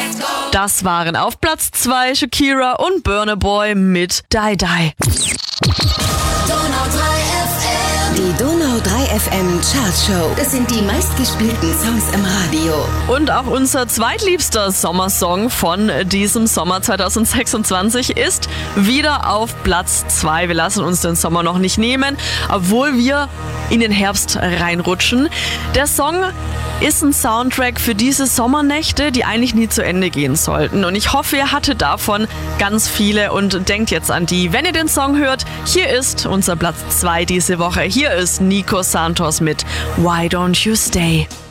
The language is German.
Das waren auf Platz 2 Shakira und Burna Boy mit Die Die. Die Donau 3 FM Chartshow. Das sind die meistgespielten Songs im Radio. Und auch unser zweitliebster Sommersong von diesem Sommer 2026 ist wieder auf Platz 2. Wir lassen uns den Sommer noch nicht nehmen, obwohl wir in den Herbst reinrutschen. Der Song ist ein Soundtrack für diese Sommernächte, die eigentlich nie zu Ende gehen sollten. Und ich hoffe, ihr hattet davon ganz viele und denkt jetzt an die. Wenn ihr den Song hört, hier ist unser Platz 2 diese Woche. Hier ist Nico Santos mit Why Don't You Stay.